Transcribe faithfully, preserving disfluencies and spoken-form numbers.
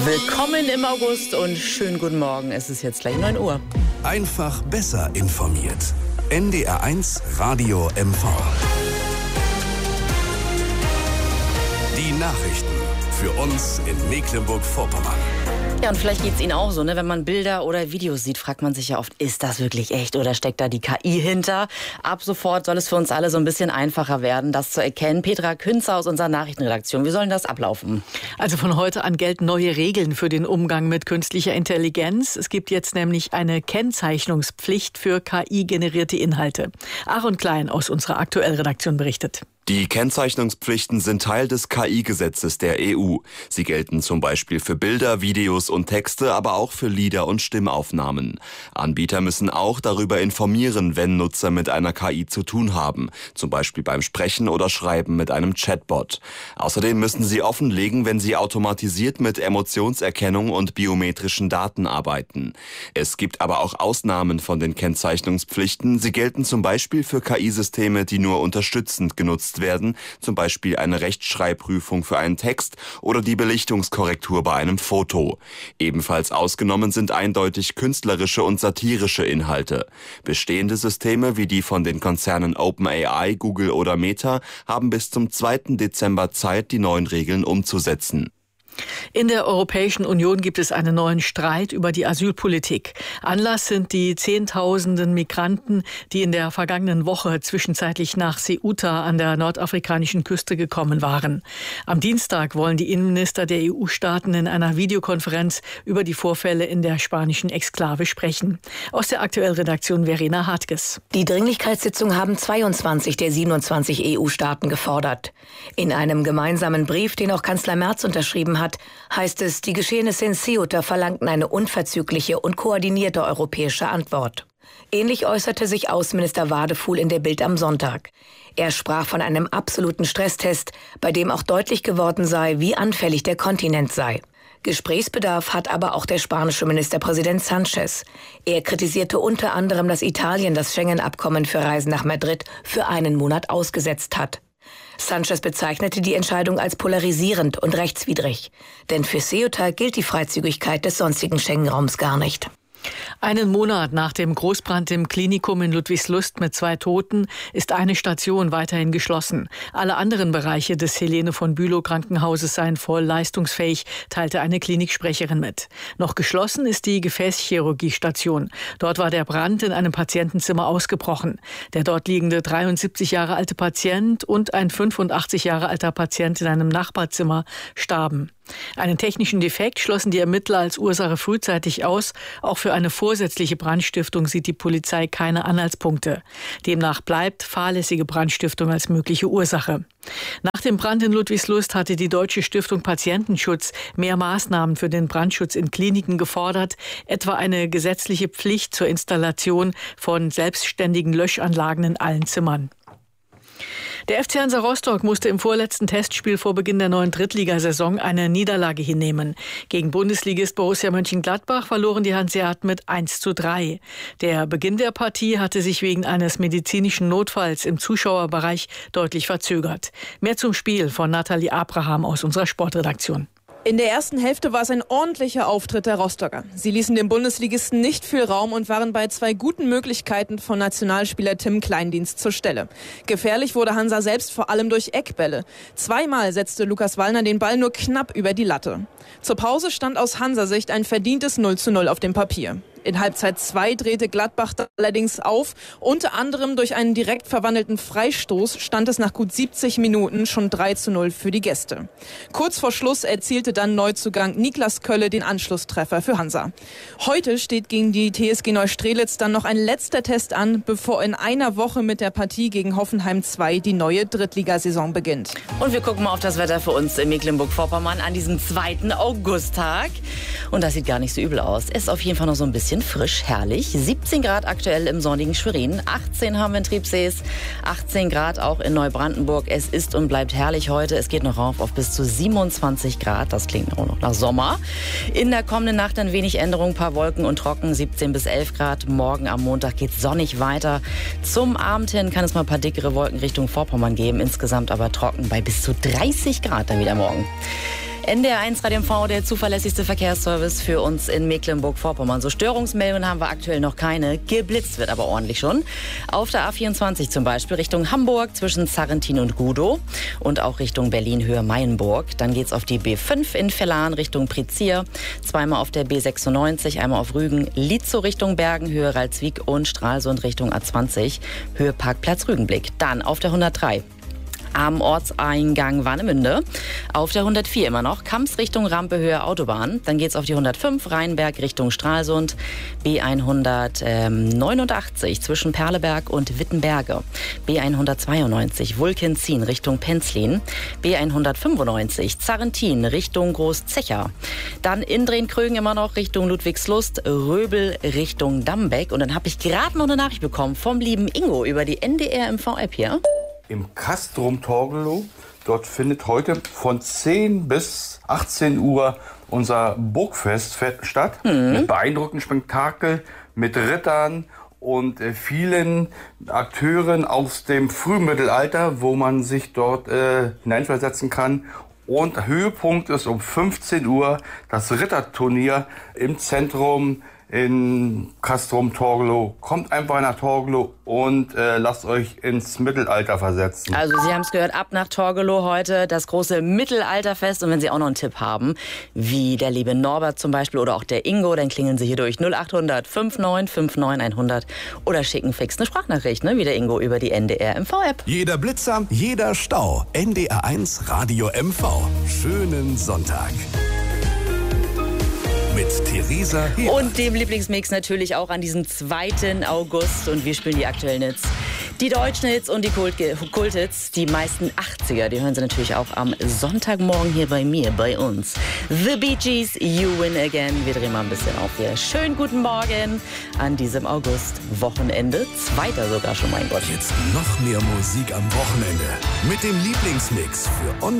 Willkommen im August und schönen guten Morgen. Es ist jetzt gleich neun Uhr. Einfach besser informiert. N D R eins Radio M V. Die Nachrichten für uns in Mecklenburg-Vorpommern. Ja, und vielleicht geht's Ihnen auch so, ne? Wenn man Bilder oder Videos sieht, fragt man sich ja oft, ist das wirklich echt oder steckt da die K I hinter? Ab sofort soll es für uns alle so ein bisschen einfacher werden, das zu erkennen. Petra Künzer aus unserer Nachrichtenredaktion, wie soll denn das ablaufen? Also von heute an gelten neue Regeln für den Umgang mit künstlicher Intelligenz. Es gibt jetzt nämlich eine Kennzeichnungspflicht für K I-generierte Inhalte. Aaron Klein aus unserer Aktuellredaktion berichtet. Die Kennzeichnungspflichten sind Teil des K I-Gesetzes der E U. Sie gelten zum Beispiel für Bilder, Videos und Texte, aber auch für Lieder und Stimmaufnahmen. Anbieter müssen auch darüber informieren, wenn Nutzer mit einer K I zu tun haben, zum Beispiel beim Sprechen oder Schreiben mit einem Chatbot. Außerdem müssen sie offenlegen, wenn sie automatisiert mit Emotionserkennung und biometrischen Daten arbeiten. Es gibt aber auch Ausnahmen von den Kennzeichnungspflichten. Sie gelten zum Beispiel für K I-Systeme, die nur unterstützend genutzt werden, zum Beispiel eine Rechtschreibprüfung für einen Text oder die Belichtungskorrektur bei einem Foto. Ebenfalls ausgenommen sind eindeutig künstlerische und satirische Inhalte. Bestehende Systeme wie die von den Konzernen OpenAI, Google oder Meta haben bis zum zweiten Dezember Zeit, die neuen Regeln umzusetzen. In der Europäischen Union gibt es einen neuen Streit über die Asylpolitik. Anlass sind die Zehntausenden Migranten, die in der vergangenen Woche zwischenzeitlich nach Ceuta an der nordafrikanischen Küste gekommen waren. Am Dienstag wollen die Innenminister der E U-Staaten in einer Videokonferenz über die Vorfälle in der spanischen Exklave sprechen. Aus der Aktuellredaktion Verena Hartges. Die Dringlichkeitssitzung haben zweiundzwanzig der siebenundzwanzig E U-Staaten gefordert. In einem gemeinsamen Brief, den auch Kanzler Merz unterschrieben hat, heißt es, die Geschehnisse in Ceuta verlangten eine unverzügliche und koordinierte europäische Antwort. Ähnlich äußerte sich Außenminister Wadefuhl in der Bild am Sonntag. Er sprach von einem absoluten Stresstest, bei dem auch deutlich geworden sei, wie anfällig der Kontinent sei. Gesprächsbedarf hat aber auch der spanische Ministerpräsident Sánchez. Er kritisierte unter anderem, dass Italien das Schengen-Abkommen für Reisen nach Madrid für einen Monat ausgesetzt hat. Sánchez bezeichnete die Entscheidung als polarisierend und rechtswidrig. Denn für Ceuta gilt die Freizügigkeit des sonstigen Schengen-Raums gar nicht. Einen Monat nach dem Großbrand im Klinikum in Ludwigslust mit zwei Toten ist eine Station weiterhin geschlossen. Alle anderen Bereiche des Helene von Bülow Krankenhauses seien voll leistungsfähig, teilte eine Kliniksprecherin mit. Noch geschlossen ist die Gefäßchirurgiestation. Dort war der Brand in einem Patientenzimmer ausgebrochen. Der dort liegende dreiundsiebzig Jahre alte Patient und ein fünfundachtzig Jahre alter Patient in einem Nachbarzimmer starben. Einen technischen Defekt schlossen die Ermittler als Ursache frühzeitig aus. Auch für eine vorsätzliche Brandstiftung sieht die Polizei keine Anhaltspunkte. Demnach bleibt fahrlässige Brandstiftung als mögliche Ursache. Nach dem Brand in Ludwigslust hatte die Deutsche Stiftung Patientenschutz mehr Maßnahmen für den Brandschutz in Kliniken gefordert, etwa eine gesetzliche Pflicht zur Installation von selbstständigen Löschanlagen in allen Zimmern. Der F C Hansa Rostock musste im vorletzten Testspiel vor Beginn der neuen Drittligasaison eine Niederlage hinnehmen. Gegen Bundesligist Borussia Mönchengladbach verloren die Hanseaten mit eins zu drei. Der Beginn der Partie hatte sich wegen eines medizinischen Notfalls im Zuschauerbereich deutlich verzögert. Mehr zum Spiel von Nathalie Abraham aus unserer Sportredaktion. In der ersten Hälfte war es ein ordentlicher Auftritt der Rostocker. Sie ließen dem Bundesligisten nicht viel Raum und waren bei zwei guten Möglichkeiten von Nationalspieler Tim Kleindienst zur Stelle. Gefährlich wurde Hansa selbst vor allem durch Eckbälle. Zweimal setzte Lukas Wallner den Ball nur knapp über die Latte. Zur Pause stand aus Hansa-Sicht ein verdientes null zu null auf dem Papier. In Halbzeit zwei drehte Gladbach allerdings auf. Unter anderem durch einen direkt verwandelten Freistoß stand es nach gut siebzig Minuten schon drei zu null für die Gäste. Kurz vor Schluss erzielte dann Neuzugang Niklas Kölle den Anschlusstreffer für Hansa. Heute steht gegen die T S G Neustrelitz dann noch ein letzter Test an, bevor in einer Woche mit der Partie gegen Hoffenheim zwei die neue Drittligasaison beginnt. Und wir gucken mal auf das Wetter für uns in Mecklenburg-Vorpommern an diesem zweiten Augusttag. Und das sieht gar nicht so übel aus. Es ist auf jeden Fall noch so ein bisschen frisch, herrlich. siebzehn Grad aktuell im sonnigen Schwerin. achtzehn haben wir in Triebsees. achtzehn Grad auch in Neubrandenburg. Es ist und bleibt herrlich heute. Es geht noch rauf auf bis zu siebenundzwanzig Grad. Das klingt auch noch nach Sommer. In der kommenden Nacht ein wenig Änderung, ein paar Wolken und trocken. siebzehn bis elf Grad. Morgen am Montag geht es sonnig weiter. Zum Abend hin kann es mal ein paar dickere Wolken Richtung Vorpommern geben. Insgesamt aber trocken bei bis zu dreißig Grad dann wieder morgen. N D R eins Radio M V, der zuverlässigste Verkehrsservice für uns in Mecklenburg-Vorpommern. So Störungsmeldungen haben wir aktuell noch keine. Geblitzt wird aber ordentlich schon. Auf der A vierundzwanzig zum Beispiel Richtung Hamburg zwischen Sarrentin und Gudow und auch Richtung Berlin-Höhe Mayenburg. Dann geht's auf die B fünf in Vellan Richtung Prizier. Zweimal auf der B sechsundneunzig, einmal auf Rügen, Lietzow Richtung Bergen, Höhe Ralswiek und Stralsund Richtung A zwanzig, Höhe Parkplatz Rügenblick. Dann auf der hundertdrei. Am Ortseingang Warnemünde. Auf der hundertvier immer noch. Kamps Richtung Rampe Höhe Autobahn. Dann geht's auf die hundertfünf Rheinberg Richtung Stralsund. B hundertneunundachtzig zwischen Perleberg und Wittenberge. B hundertzweiundneunzig Vulkenzin Richtung Penzlin. B hundertfünfundneunzig Zarrentin Richtung Großzecher. Dann Indren-Krögen immer noch Richtung Ludwigslust. Röbel Richtung Dambeck. Und dann habe ich gerade noch eine Nachricht bekommen vom lieben Ingo über die N D R M V-App hier. Im Castrum Torgelow. Dort findet heute von zehn bis achtzehn Uhr unser Burgfest statt. Mhm. Mit beeindruckendem Spektakel, mit Rittern und äh, vielen Akteuren aus dem Frühmittelalter, wo man sich dort äh, hineinversetzen kann. Und Höhepunkt ist um fünfzehn Uhr das Ritterturnier im Zentrum in Castrum Torgelow. Kommt einfach nach Torgelow und äh, lasst euch ins Mittelalter versetzen. Also Sie haben es gehört, ab nach Torgelow heute das große Mittelalterfest. Und wenn Sie auch noch einen Tipp haben, wie der liebe Norbert zum Beispiel oder auch der Ingo, dann klingeln Sie hier durch null achthundert neunundfünfzig neunundfünfzig hundert oder schicken fix eine Sprachnachricht, ne, wie der Ingo über die N D R M V-App. Jeder Blitzer, jeder Stau. N D R eins Radio M V. Schönen Sonntag. Mit Theresa Hebert. Und dem Lieblingsmix natürlich auch an diesem zweiten August. Und wir spielen die aktuellen Hits. Die deutschen Hits und die Kult Kulthits, die meisten achtziger, die hören Sie natürlich auch am Sonntagmorgen hier bei mir, bei uns. The Bee Gees, You Win Again. Wir drehen mal ein bisschen auf hier. Schönen guten Morgen an diesem August-Wochenende. Zweiter sogar schon, mein Gott. Jetzt noch mehr Musik am Wochenende. Mit dem Lieblingsmix für uns.